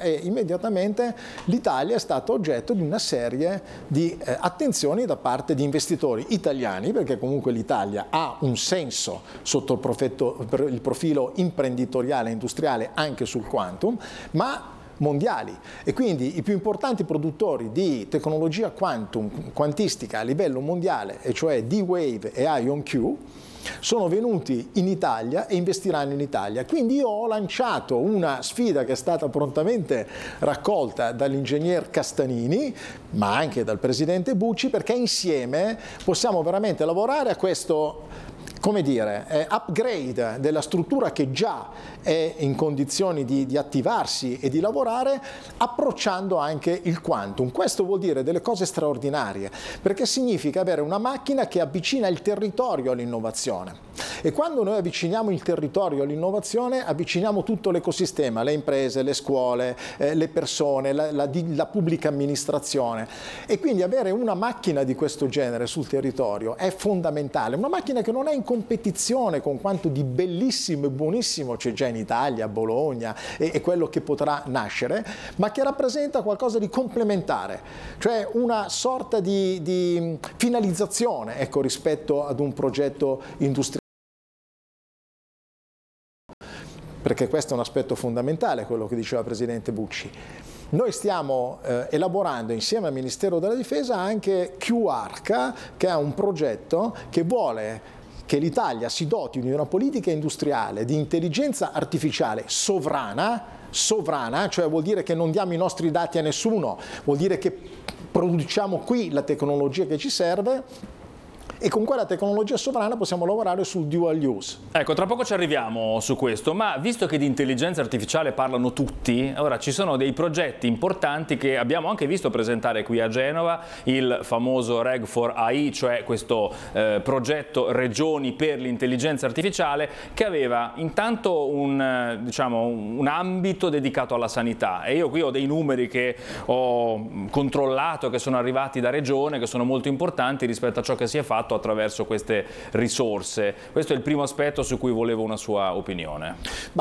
e immediatamente l'Italia è stata oggetto di una serie di attenzioni da parte di investitori italiani, perché comunque l'Italia ha un senso sotto il profilo imprenditoriale e industriale anche sul quantum, ma mondiali, e quindi i più importanti produttori di tecnologia quantistica a livello mondiale, e cioè D-Wave e IonQ, sono venuti in Italia e investiranno in Italia. Quindi io ho lanciato una sfida che è stata prontamente raccolta dall'ingegner Castanini, ma anche dal presidente Bucci, perché insieme possiamo veramente lavorare a questo, come dire, upgrade della struttura che già è in condizioni di attivarsi e di lavorare, approcciando anche il quantum. Questo vuol dire delle cose straordinarie, perché significa avere una macchina che avvicina il territorio all'innovazione. E quando noi avviciniamo il territorio all'innovazione, avviciniamo tutto l'ecosistema, le imprese, le scuole, le persone, la pubblica amministrazione. E quindi avere una macchina di questo genere sul territorio è fondamentale, una macchina che non è in competizione con quanto di bellissimo e buonissimo c'è già in Italia, a Bologna, e quello che potrà nascere, ma che rappresenta qualcosa di complementare, cioè una sorta di finalizzazione, ecco, rispetto ad un progetto industriale. Perché questo è un aspetto fondamentale, quello che diceva il presidente Bucci. Noi stiamo elaborando insieme al Ministero della Difesa anche QARCA, che è un progetto che vuole che l'Italia si doti di una politica industriale di intelligenza artificiale sovrana, cioè vuol dire che non diamo i nostri dati a nessuno, vuol dire che produciamo qui la tecnologia che ci serve, e con quella tecnologia sovrana possiamo lavorare sul dual use. Ecco, tra poco ci arriviamo su questo, ma visto che di intelligenza artificiale parlano tutti, ora ci sono dei progetti importanti che abbiamo anche visto presentare qui a Genova, il famoso Reg4AI, cioè questo progetto Regioni per l'intelligenza artificiale, che aveva intanto un ambito dedicato alla sanità, e io qui ho dei numeri che ho controllato, che sono arrivati da Regione, che sono molto importanti rispetto a ciò che si è fatto attraverso queste risorse. Questo è il primo aspetto su cui volevo una sua opinione.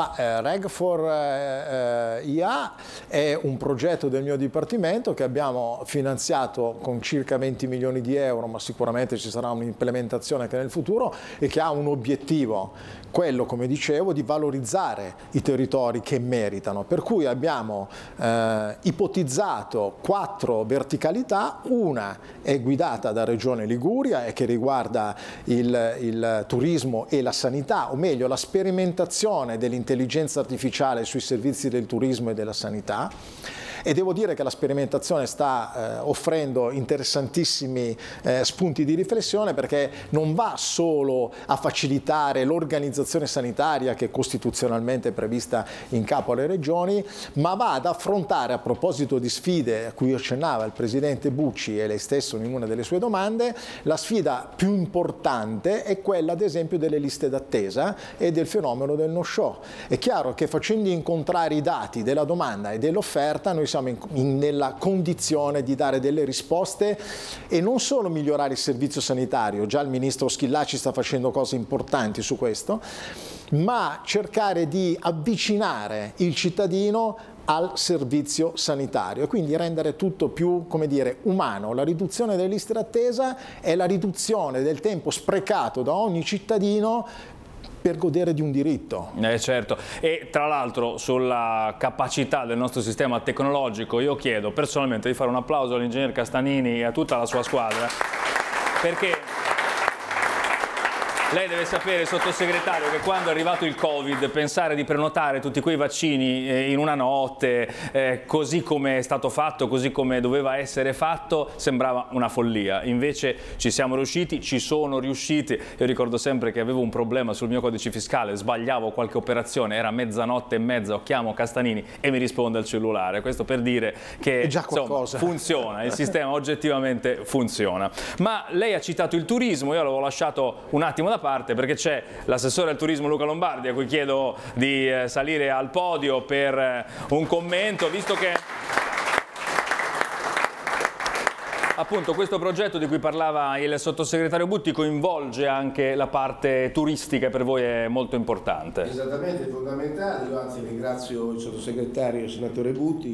Reg4IA è un progetto del mio dipartimento che abbiamo finanziato con circa 20 milioni di euro, ma sicuramente ci sarà un'implementazione anche nel futuro, e che ha un obiettivo, quello, come dicevo, di valorizzare i territori che meritano. Per cui abbiamo ipotizzato 4 verticalità. Una è guidata da Regione Liguria e che riguarda il turismo e la sanità, o meglio la sperimentazione dell'intelligenza artificiale sui servizi del turismo e della sanità. E devo dire che la sperimentazione sta offrendo interessantissimi spunti di riflessione, perché non va solo a facilitare l'organizzazione sanitaria che è costituzionalmente prevista in capo alle regioni, ma va ad affrontare, a proposito di sfide a cui accennava il presidente Bucci e lei stesso in una delle sue domande, la sfida più importante è quella ad esempio delle liste d'attesa e del fenomeno del no-show. È chiaro che facendo incontrare i dati della domanda e dell'offerta noi siamo nella condizione di dare delle risposte e non solo migliorare il servizio sanitario, già il ministro Schillaci sta facendo cose importanti su questo, ma cercare di avvicinare il cittadino al servizio sanitario e quindi rendere tutto più, come dire, umano. La riduzione delle liste d'attesa è la riduzione del tempo sprecato da ogni cittadino per godere di un diritto. Certo, e tra l'altro sulla capacità del nostro sistema tecnologico io chiedo personalmente di fare un applauso all'ingegner Castanini e a tutta la sua squadra, perché lei deve sapere, sottosegretario, che quando è arrivato il Covid, pensare di prenotare tutti quei vaccini in una notte, così come è stato fatto, così come doveva essere fatto, sembrava una follia. Invece ci siamo riusciti, ci sono riusciti. Io ricordo sempre che avevo un problema sul mio codice fiscale, sbagliavo qualche operazione, era mezzanotte e mezza, chiamo Castanini e mi risponde al cellulare. Questo per dire che insomma, funziona, il sistema oggettivamente funziona. Ma lei ha citato il turismo, io l'avevo lasciato un attimo da parte perché c'è l'assessore al turismo Luca Lombardi, a cui chiedo di salire al podio per un commento, visto che appunto questo progetto di cui parlava il sottosegretario Butti coinvolge anche la parte turistica e per voi è molto importante. Esattamente, fondamentale. Io anzi ringrazio il sottosegretario, il senatore Butti,